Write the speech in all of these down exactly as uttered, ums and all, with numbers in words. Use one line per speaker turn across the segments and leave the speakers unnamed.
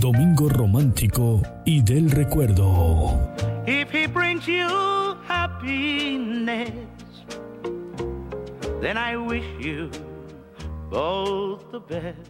Domingo romántico y del recuerdo.
If he brings you happiness, then I wish you both the best.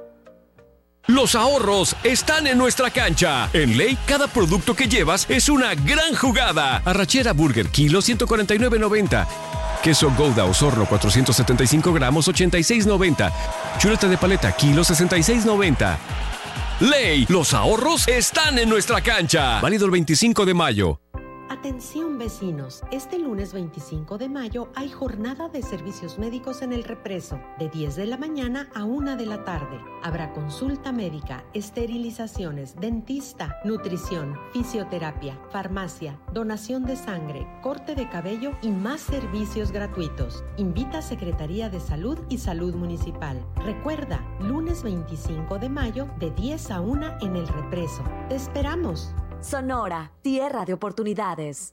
Los ahorros están en nuestra cancha. En Ley, cada producto que llevas es una gran jugada. Arrachera Burger, kilo ciento cuarenta y nueve noventa. Queso Gouda Osorno, cuatrocientos setenta y cinco gramos, ochenta y seis noventa. Chuleta de paleta, kilo sesenta y seis noventa. Ley, los ahorros están en nuestra cancha. Válido el veinticinco de mayo.
Atención vecinos, este lunes veinticinco de mayo hay jornada de servicios médicos en El Represo, de diez de la mañana a una de la tarde. Habrá consulta médica, esterilizaciones, dentista, nutrición, fisioterapia, farmacia, donación de sangre, corte de cabello y más servicios gratuitos. Invita a Secretaría de Salud y Salud Municipal. Recuerda, lunes veinticinco de mayo de diez a una en El Represo. ¡Te esperamos!
Sonora, tierra de oportunidades.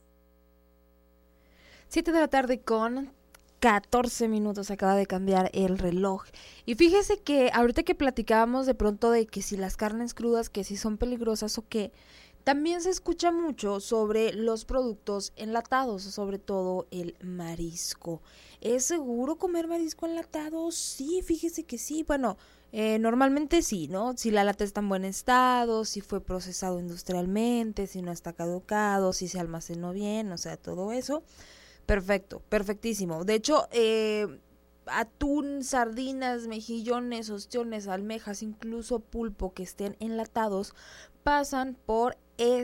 siete de la tarde con catorce minutos, acaba de cambiar el reloj. Y fíjese que ahorita que platicábamos de pronto de que si las carnes crudas, que si son peligrosas o qué, también se escucha mucho sobre los productos enlatados, sobre todo el marisco. ¿Es seguro comer marisco enlatado? Sí, fíjese que sí. Bueno, eh, normalmente sí, ¿no? Si la lata está en buen estado, si fue procesado industrialmente, si no está caducado, si se almacenó bien, o sea, todo eso. Perfecto, perfectísimo. De hecho, eh, atún, sardinas, mejillones, ostiones, almejas, incluso pulpo que estén enlatados, pasan por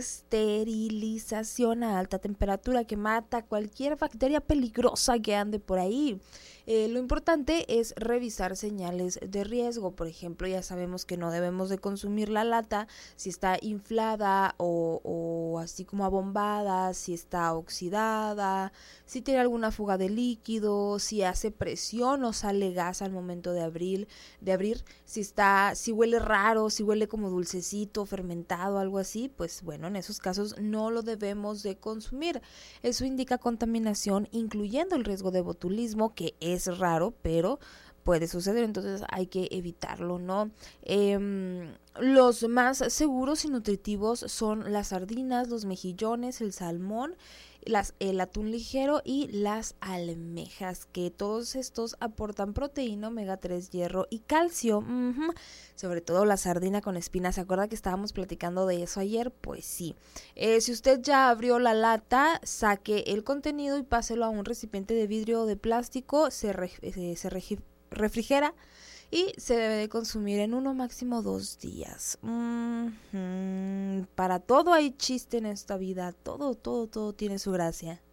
esterilización a alta temperatura que mata cualquier bacteria peligrosa que ande por ahí. Eh, lo importante es revisar señales de riesgo. Por ejemplo, ya sabemos que no debemos de consumir la lata si está inflada o, o así como abombada, si está oxidada, si tiene alguna fuga de líquido, si hace presión o sale gas al momento de abrir, de abrir, si está, si huele raro, si huele como dulcecito, fermentado, algo así, pues bueno, en esos casos no lo debemos de consumir. Eso indica contaminación, incluyendo el riesgo de botulismo, que es raro, pero puede suceder, entonces hay que evitarlo, ¿no? Eh, los más seguros y nutritivos son las sardinas, los mejillones, el salmón, las, el atún ligero y las almejas, que todos estos aportan proteína, omega tres, hierro y calcio. Uh-huh. Sobre todo la sardina con espinas. ¿Se acuerda que estábamos platicando de eso ayer? Pues sí. Eh, si usted ya abrió la lata, saque el contenido y páselo a un recipiente de vidrio o de plástico, se, re, eh, se regi, refrigera y se debe de consumir en uno máximo dos días. Mm-hmm. Para todo hay chiste en esta vida, todo, todo, todo tiene su gracia.